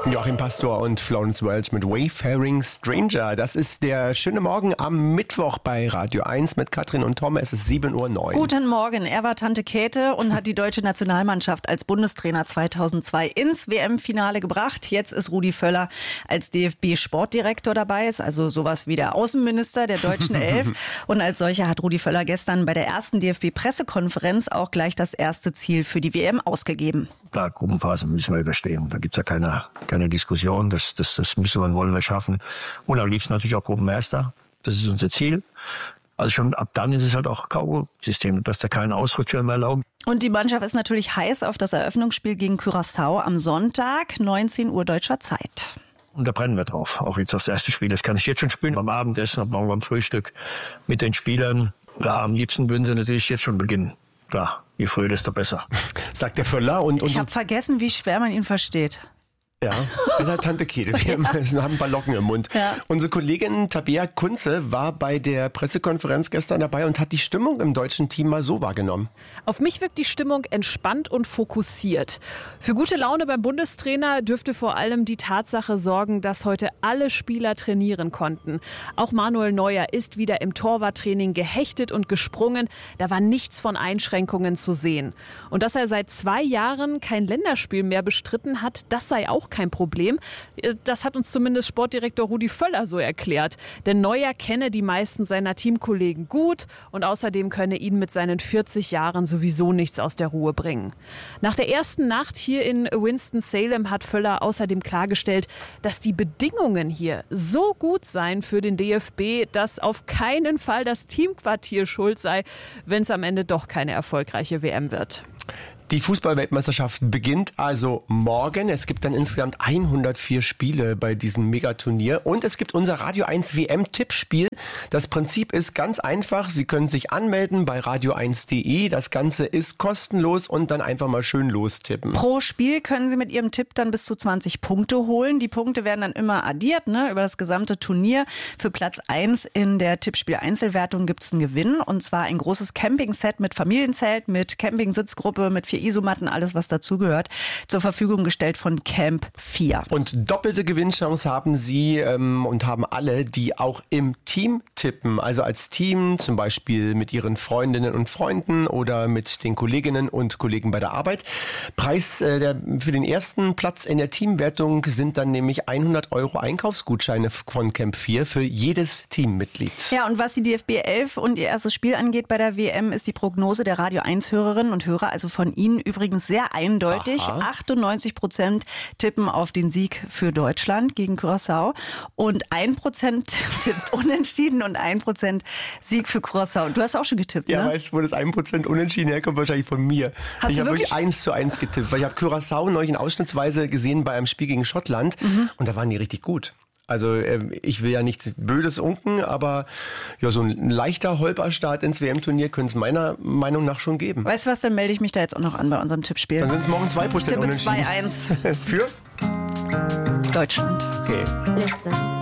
Joachim Pastor und Florence Welch mit Wayfaring Stranger. Das ist der schöne Morgen am Mittwoch bei Radio 1 mit Katrin und Tom. Es ist 7:09 Uhr. Guten Morgen. Er war Tante Käthe und hat die deutsche Nationalmannschaft als Bundestrainer 2002 ins WM-Finale gebracht. Jetzt ist Rudi Völler als DFB-Sportdirektor dabei, ist also sowas wie der Außenminister der deutschen Elf. Und als solcher hat Rudi Völler gestern bei der ersten DFB-Pressekonferenz auch gleich das erste Ziel für die WM ausgegeben. Klar, Gruppenphase müssen wir überstehen. Da gibt's ja keine Diskussion. Das müssen wir und wollen wir schaffen. Und am liebsten natürlich auch Gruppenmeister. Das ist unser Ziel. Also schon ab dann ist es halt auch K.O.-System, dass da keinen Ausrutscher mehr erlauben. Und die Mannschaft ist natürlich heiß auf das Eröffnungsspiel gegen Curaçao am Sonntag, 19 Uhr deutscher Zeit. Und da brennen wir drauf. Auch jetzt das erste Spiel, das kann ich jetzt schon spielen. Beim Abendessen, ab morgen beim Frühstück mit den Spielern. Ja, am liebsten würden sie natürlich jetzt schon beginnen. Klar, je früher, desto besser. Sagt der Völler. Und ich habe vergessen, wie schwer man ihn versteht. Ja, also Tante Käthe, wir haben ein paar Locken im Mund. Ja. Unsere Kollegin Tabea Kunze war bei der Pressekonferenz gestern dabei und hat die Stimmung im deutschen Team mal so wahrgenommen. Auf mich wirkt die Stimmung entspannt und fokussiert. Für gute Laune beim Bundestrainer dürfte vor allem die Tatsache sorgen, dass heute alle Spieler trainieren konnten. Auch Manuel Neuer ist wieder im Torwarttraining gehechtet und gesprungen. Da war nichts von Einschränkungen zu sehen. Und dass er seit 2 Jahren kein Länderspiel mehr bestritten hat, das sei auch kein Problem. Das hat uns zumindest Sportdirektor Rudi Völler so erklärt. Denn Neuer kenne die meisten seiner Teamkollegen gut und außerdem könne ihn mit seinen 40 Jahren sowieso nichts aus der Ruhe bringen. Nach der ersten Nacht hier in Winston-Salem hat Völler außerdem klargestellt, dass die Bedingungen hier so gut seien für den DFB, dass auf keinen Fall das Teamquartier schuld sei, wenn es am Ende doch keine erfolgreiche WM wird. Die Fußball-Weltmeisterschaft beginnt also morgen. Es gibt dann insgesamt 104 Spiele bei diesem Megaturnier. Und es gibt unser Radio 1 WM-Tippspiel. Das Prinzip ist ganz einfach. Sie können sich anmelden bei radio1.de. Das Ganze ist kostenlos und dann einfach mal schön lostippen. Pro Spiel können Sie mit Ihrem Tipp dann bis zu 20 Punkte holen. Die Punkte werden dann immer addiert, über das gesamte Turnier. Für Platz 1 in der Tippspiel-Einzelwertung gibt es einen Gewinn. Und zwar ein großes Campingset mit Familienzelt, mit Campingsitzgruppe, mit 4 Isomatten, alles was dazugehört, zur Verfügung gestellt von Camp 4. Und doppelte Gewinnchance haben Sie und haben alle, die auch im Team tippen. Also als Team, zum Beispiel mit Ihren Freundinnen und Freunden oder mit den Kolleginnen und Kollegen bei der Arbeit. Preis für den ersten Platz in der Teamwertung sind dann nämlich 100 € Einkaufsgutscheine von Camp 4 für jedes Teammitglied. Ja, und was die DFB 11 und ihr erstes Spiel angeht bei der WM, ist die Prognose der Radio 1 Hörerinnen und Hörer, also von Ihnen übrigens sehr eindeutig. 98% tippen auf den Sieg für Deutschland gegen Curaçao und 1% tippt unentschieden und 1% Sieg für Curaçao. Du hast auch schon getippt, ja, ne? Weißt du, wo das 1% unentschieden herkommt? Wahrscheinlich von mir. Ich habe wirklich 1:1 getippt, weil ich habe Curaçao neulich in Ausschnittsweise gesehen bei einem Spiel gegen Schottland und da waren die richtig gut. Also ich will ja nichts Blödes unken, aber ja, so ein leichter Holperstart ins WM-Turnier könnte es meiner Meinung nach schon geben. Weißt du was, dann melde ich mich da jetzt auch noch an bei unserem Tippspiel. Dann sind es morgen 2% unentschieden. 2:1. Für? Deutschland. Okay. Listen.